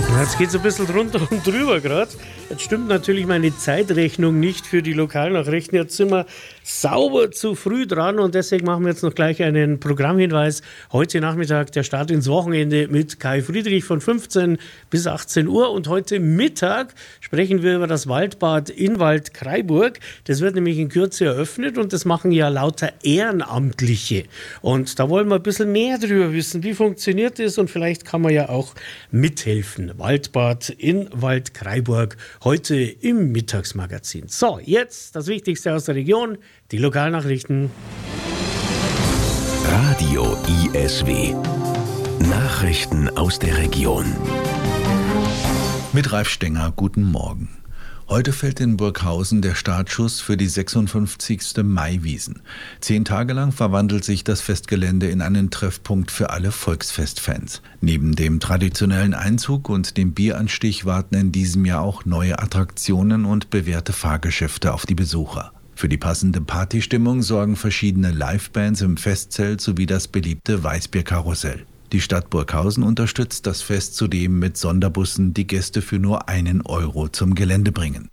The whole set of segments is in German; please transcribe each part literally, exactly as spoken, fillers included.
Jetzt geht es ein bisschen drunter und drüber gerade. Jetzt stimmt natürlich meine Zeitrechnung nicht für die Lokalnachrichten. Jetzt sind wir sauber zu früh dran und deswegen machen wir jetzt noch gleich einen Programmhinweis. Heute Nachmittag der Start ins Wochenende mit Kai Friedrich von fünfzehn bis achtzehn Uhr und heute Mittag sprechen wir über das Waldbad in Waldkraiburg. Das wird nämlich in Kürze eröffnet und das machen ja lauter Ehrenamtliche. Und da wollen wir ein bisschen mehr drüber wissen, wie funktioniert das und vielleicht kann man ja auch mithelfen. Waldbad in Waldkraiburg, heute im Mittagsmagazin. So, jetzt das Wichtigste aus der Region, die Lokalnachrichten. Radio I S W. Nachrichten aus der Region. Mit Ralf Stenger, guten Morgen. Heute fällt in Burghausen der Startschuss für die sechsundfünfzigste Maiwiesen. Zehn Tage lang verwandelt sich das Festgelände in einen Treffpunkt für alle Volksfestfans. Neben dem traditionellen Einzug und dem Bieranstich warten in diesem Jahr auch neue Attraktionen und bewährte Fahrgeschäfte auf die Besucher. Für die passende Partystimmung sorgen verschiedene Livebands im Festzelt sowie das beliebte Weißbierkarussell. Die Stadt Burghausen unterstützt das Fest zudem mit Sonderbussen, die Gäste für nur einen Euro zum Gelände bringen.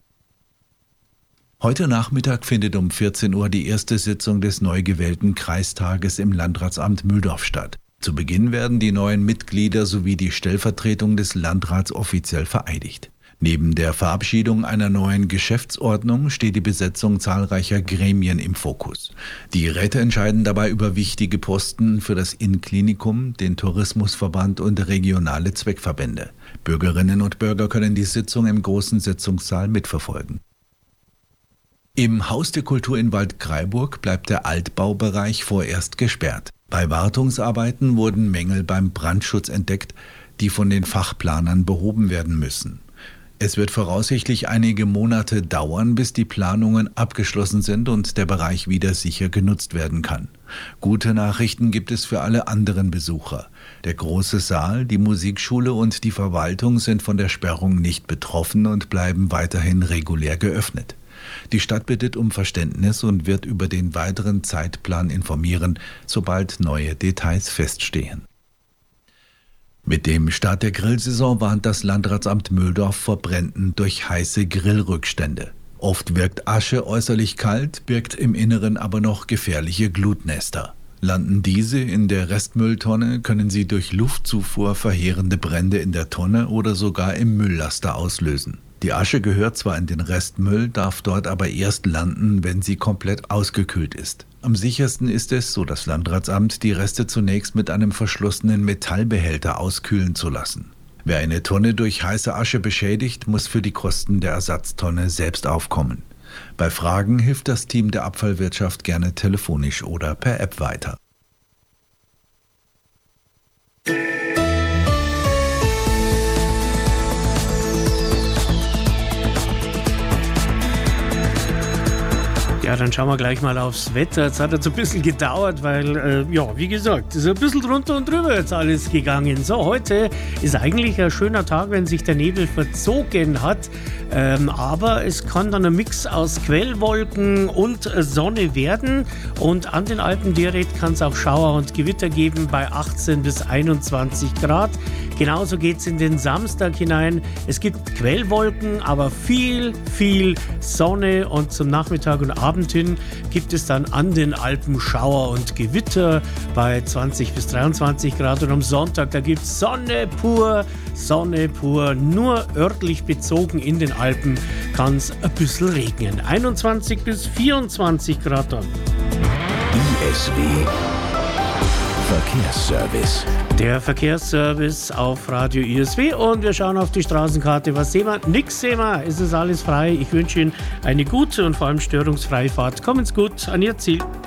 Heute Nachmittag findet um vierzehn Uhr die erste Sitzung des neu gewählten Kreistages im Landratsamt Mühldorf statt. Zu Beginn werden die neuen Mitglieder sowie die Stellvertretung des Landrats offiziell vereidigt. Neben der Verabschiedung einer neuen Geschäftsordnung steht die Besetzung zahlreicher Gremien im Fokus. Die Räte entscheiden dabei über wichtige Posten für das Innenklinikum, den Tourismusverband und regionale Zweckverbände. Bürgerinnen und Bürger können die Sitzung im großen Sitzungssaal mitverfolgen. Im Haus der Kultur in Waldkraiburg bleibt der Altbaubereich vorerst gesperrt. Bei Wartungsarbeiten wurden Mängel beim Brandschutz entdeckt, die von den Fachplanern behoben werden müssen. Es wird voraussichtlich einige Monate dauern, bis die Planungen abgeschlossen sind und der Bereich wieder sicher genutzt werden kann. Gute Nachrichten gibt es für alle anderen Besucher. Der große Saal, die Musikschule und die Verwaltung sind von der Sperrung nicht betroffen und bleiben weiterhin regulär geöffnet. Die Stadt bittet um Verständnis und wird über den weiteren Zeitplan informieren, sobald neue Details feststehen. Mit dem Start der Grillsaison warnt das Landratsamt Mühldorf vor Bränden durch heiße Grillrückstände. Oft wirkt Asche äußerlich kalt, birgt im Inneren aber noch gefährliche Glutnester. Landen diese in der Restmülltonne, können sie durch Luftzufuhr verheerende Brände in der Tonne oder sogar im Mülllaster auslösen. Die Asche gehört zwar in den Restmüll, darf dort aber erst landen, wenn sie komplett ausgekühlt ist. Am sichersten ist es, so das Landratsamt, die Reste zunächst mit einem verschlossenen Metallbehälter auskühlen zu lassen. Wer eine Tonne durch heiße Asche beschädigt, muss für die Kosten der Ersatztonne selbst aufkommen. Bei Fragen hilft das Team der Abfallwirtschaft gerne telefonisch oder per App weiter. Ja, dann schauen wir gleich mal aufs Wetter. Jetzt hat es ein bisschen gedauert, weil, äh, ja, wie gesagt, es ist ein bisschen drunter und drüber jetzt alles gegangen. So, heute ist eigentlich ein schöner Tag, wenn sich der Nebel verzogen hat. Ähm, aber es kann dann ein Mix aus Quellwolken und Sonne werden. Und an den Alpen direkt kann es auch Schauer und Gewitter geben bei achtzehn bis einundzwanzig Grad. Genauso geht es in den Samstag hinein. Es gibt Quellwolken, aber viel, viel Sonne und zum Nachmittag und Abend hin gibt es dann an den Alpen Schauer und Gewitter bei zwanzig bis dreiundzwanzig Grad. Und am Sonntag, da gibt es Sonne pur, Sonne pur. Nur örtlich bezogen in den Alpen kann es ein bisschen regnen. einundzwanzig bis vierundzwanzig Grad dann. I S W Verkehrsservice. Der Verkehrsservice auf Radio I S W und wir schauen auf die Straßenkarte. Was sehen wir? Nix sehen wir. Es ist alles frei. Ich wünsche Ihnen eine gute und vor allem störungsfreie Fahrt. Kommen's gut an Ihr Ziel.